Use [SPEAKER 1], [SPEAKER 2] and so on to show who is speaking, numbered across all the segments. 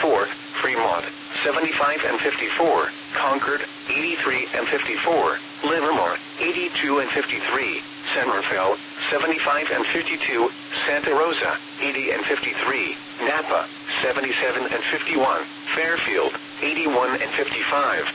[SPEAKER 1] 54, Fremont, 75 and 54, Concord, 83 and 54, Livermore, 82 and 53, San Rafael, 75 and 52, Santa Rosa, 80 and 53, Napa, 77 and 51, Fairfield, 81 and 55.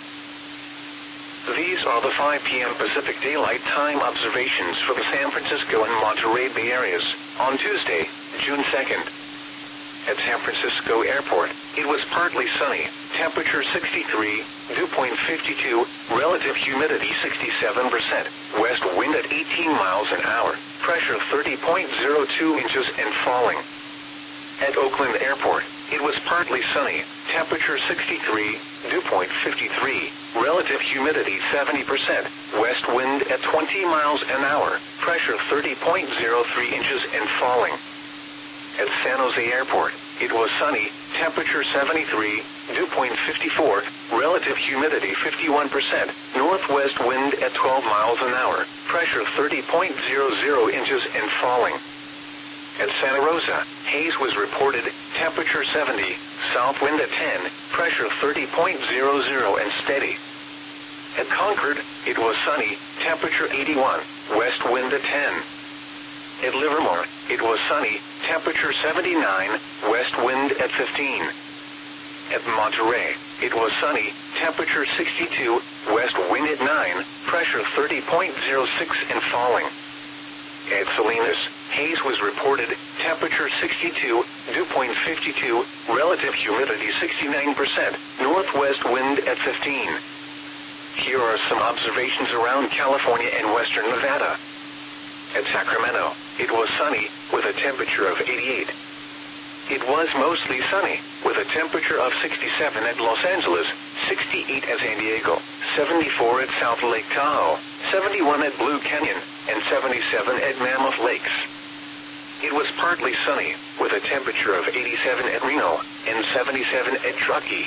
[SPEAKER 1] These are the 5 p.m. Pacific Daylight Time observations for the San Francisco and Monterey Bay areas on Tuesday, June 2nd. At San Francisco Airport, it was partly sunny, temperature 63, dew point 52, relative humidity 67%, west wind at 18 miles an hour, pressure 30.02 inches and falling. At Oakland Airport, it was partly sunny, temperature 63, dew point 53, relative humidity 70%, west wind at 20 miles an hour, pressure 30.03 inches and falling. At San Jose Airport, it was sunny, temperature 73, dew point 54, relative humidity 51%, northwest wind at 12 miles an hour, pressure 30.00 inches and falling. At Santa Rosa, haze was reported, temperature 70, south wind at 10, pressure 30.00 and steady. At Concord, it was sunny, temperature 81, west wind at 10. At Livermore, it was sunny, temperature 79, west wind at 15. At Monterey, it was sunny, temperature 62, west wind at 9, pressure 30.06 and falling. At Salinas, haze was reported, temperature 62, dew point 52, relative humidity 69%, northwest wind at 15. Here are some observations around California and western Nevada. At Sacramento, it was sunny, with a temperature of 88. It was mostly sunny, with a temperature of 67 at Los Angeles, 68 at San Diego, 74 at South Lake Tahoe, 71 at Blue Canyon, and 77 at Mammoth Lakes. It was partly sunny, with a temperature of 87 at Reno, and 77 at Truckee.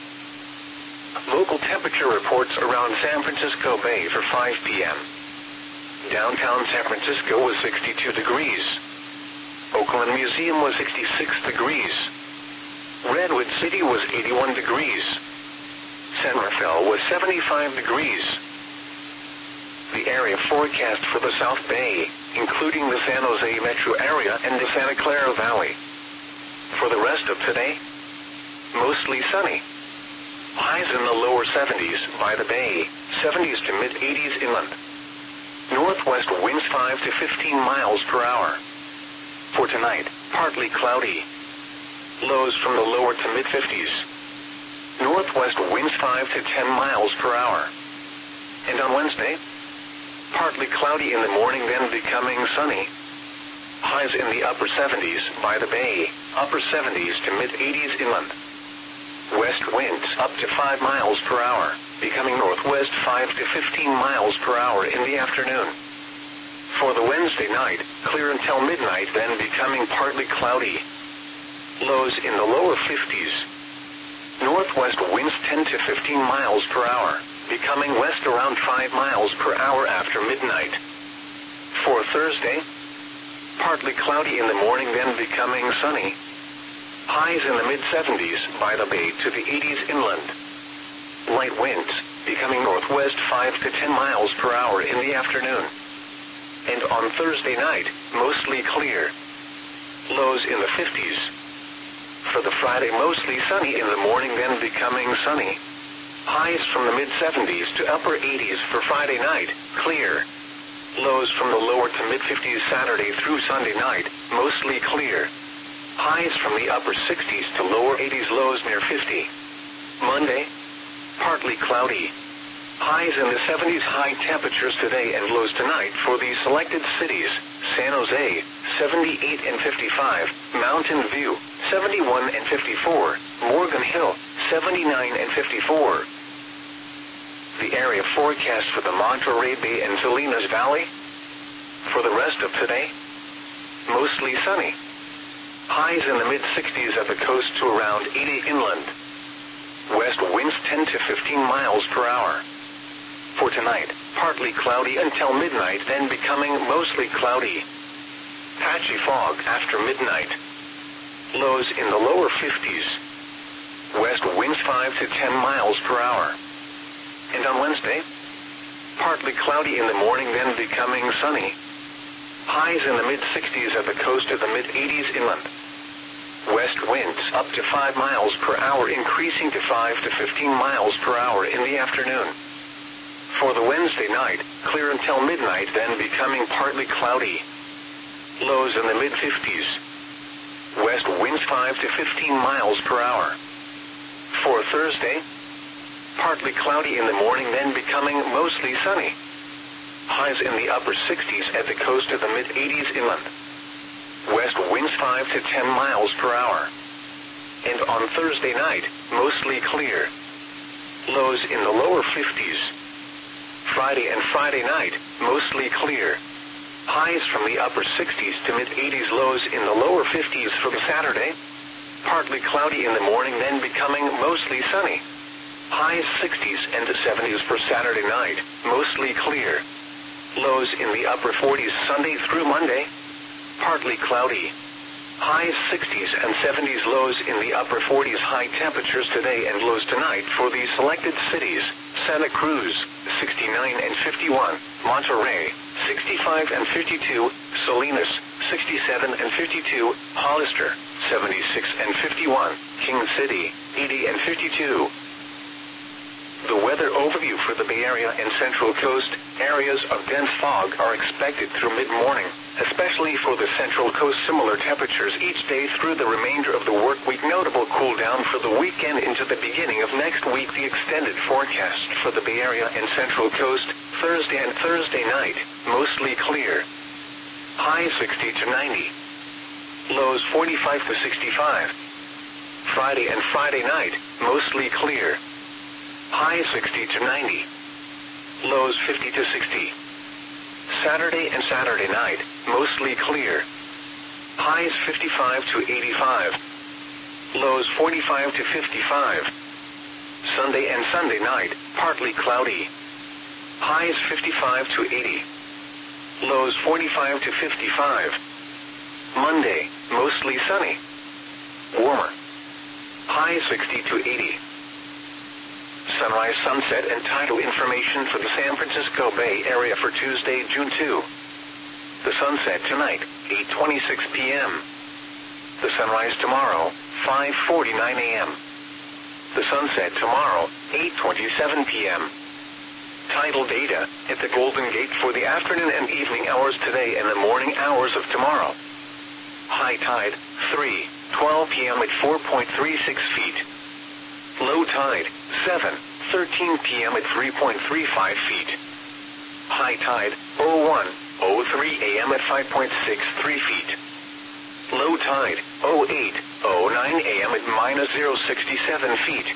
[SPEAKER 1] Local temperature reports around San Francisco Bay for 5 p.m. Downtown San Francisco was 62 degrees. Oakland Museum was 66 degrees. Redwood City was 81 degrees. San Rafael was 75 degrees. The area forecast for the South Bay, including the San Jose metro area and the Santa Clara Valley. For the rest of today, mostly sunny. Highs in the lower 70s by the bay, 70s to mid-80s inland. Northwest winds 5 to 15 miles per hour. For tonight, partly cloudy. Lows from the lower to mid-50s. Northwest winds 5 to 10 miles per hour. And on Wednesday, partly cloudy in the morning, then becoming sunny. Highs in the upper 70s by the bay, upper 70s to mid-80s inland. West winds up to 5 miles per hour, becoming northwest 5 to 15 miles per hour in the afternoon. For the Wednesday night, clear until midnight, then becoming partly cloudy. Lows in the lower 50s. Northwest winds 10 to 15 miles per hour, becoming west around 5 miles per hour after midnight. For Thursday, partly cloudy in the morning, then becoming sunny. Highs in the mid-70s by the bay to the 80s inland. Light winds, becoming northwest 5 to 10 miles per hour in the afternoon. And on Thursday night, mostly clear. Lows in the 50s. For the Friday, mostly sunny in the morning, then becoming sunny. Highs from the mid-70s to upper 80s for Friday night, clear. Lows from the lower to mid-50s Saturday through Sunday night, mostly clear. Highs from the upper 60s to lower 80s, lows near 50. Monday, partly cloudy. Highs in the 70s, high temperatures today and lows tonight for the selected cities: San Jose, 78 and 55, Mountain View, 71 and 54, Morgan Hill, 79 and 54. The area forecast for the Monterey Bay and Salinas Valley. For the rest of today, mostly sunny. Highs in the mid-60s at the coast to around 80 inland. West winds 10 to 15 miles per hour. For tonight, partly cloudy until midnight, then becoming mostly cloudy. Patchy fog after midnight. Lows in the lower 50s. 5 to 10 miles per hour. And on Wednesday, partly cloudy in the morning, then becoming sunny. Highs in the mid-60s at the coast to the mid-80s inland. West winds up to 5 miles per hour, increasing to 5 to 15 miles per hour in the afternoon. For the Wednesday night, clear until midnight, then becoming partly cloudy. Lows in the mid-50s. West winds 5 to 15 miles per hour. For Thursday, partly cloudy in the morning, then becoming mostly sunny. Highs in the upper 60s at the coast to the mid-80s inland. West winds 5 to 10 miles per hour. And on Thursday night, mostly clear. Lows in the lower 50s. Friday and Friday night, mostly clear. Highs from the upper 60s to mid-80s, lows in the lower 50s for the Saturday. Partly cloudy in the morning, then becoming mostly sunny. Highs 60s and 70s for Saturday night, mostly clear. Lows in the upper 40s Sunday through Monday. Partly cloudy. Highs 60s and 70s, lows in the upper 40s. High temperatures today and lows tonight for these selected cities: Santa Cruz, 69 and 51, Monterey, 65 and 52, Salinas, 67 and 52, Hollister, 76 and 51, King City, 80 and 52. The weather overview for the Bay Area and Central Coast: areas of dense fog are expected through mid-morning, especially for the Central Coast. Similar temperatures each day through the remainder of the work week. Notable cool down for the weekend into the beginning of next week. The extended forecast for the Bay Area and Central Coast: Thursday and Thursday night, mostly clear. Highs 60 to 90. Lows 45 to 65. Friday and Friday night, mostly clear. Highs 60 to 90. Lows 50 to 60. Saturday and Saturday night, mostly clear. Highs 55 to 85. Lows 45 to 55. Sunday and Sunday night, partly cloudy. Highs 55 to 80. Lows 45 to 55. Monday, mostly sunny. Warmer. Highs 60 to 80. Sunrise, sunset, and tidal information for the San Francisco Bay Area for Tuesday, June 2. The sunset tonight, 8:26 p.m. The sunrise tomorrow, 5:49 a.m. The sunset tomorrow, 8:27 p.m. Tidal data at the Golden Gate for the afternoon and evening hours today and the morning hours of tomorrow. High tide, 3:12 p.m. at 4.36 feet. Low tide, 7:13 p.m. at 3.35 feet. High tide, 01:03 a.m. at 5.63 feet. Low tide, 08:09 a.m. at -0.67 feet.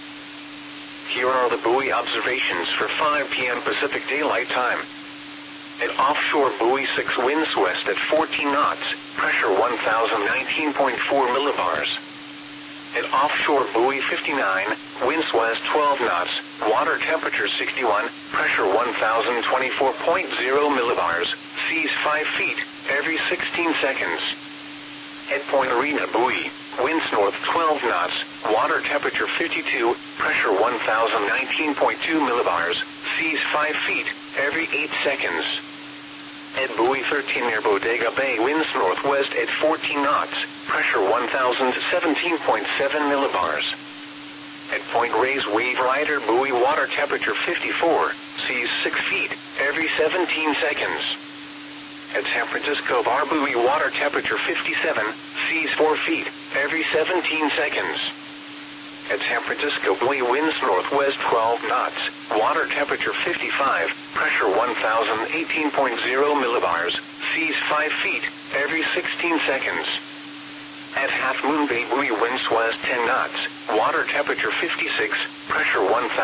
[SPEAKER 1] Here are the buoy observations for 5 p.m. Pacific Daylight Time. At offshore buoy 6, winds west at 14 knots, pressure 1019.4 millibars. At offshore buoy 59, winds west 12 knots, water temperature 61, pressure 1024.0 millibars, seas 5 feet, every 16 seconds. At Point Arena buoy, winds north 12 knots, water temperature 52, pressure 1019.2 millibars, seas 5 feet, every 8 seconds. At buoy 13 near Bodega Bay, winds northwest at 14 knots, pressure 1017.7 millibars. At Point Reyes Wave Rider buoy, water temperature 54, seas 6 feet, every 17 seconds. At San Francisco Bar buoy, water temperature 57, seas 4 feet, every 17 seconds. At San Francisco buoy, winds northwest 12 knots, water temperature 55, pressure 1018.0 millibars, seas 5 feet, every 16 seconds. At Half Moon Bay buoy, winds west 10 knots, water temperature 56, pressure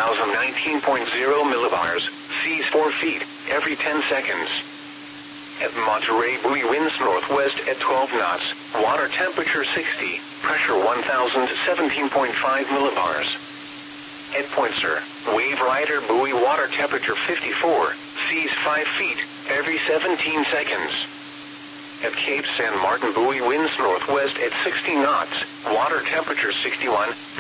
[SPEAKER 1] 1019.0 millibars, seas 4 feet, every 10 seconds. At Monterey buoy, winds northwest at 12 knots, water temperature 60, pressure 1017.5 millibars. At Point Sur Wave Rider buoy, water temperature 54, seas 5 feet, every 17 seconds. At Cape San Martin buoy, winds northwest at 60 knots, water temperature 61,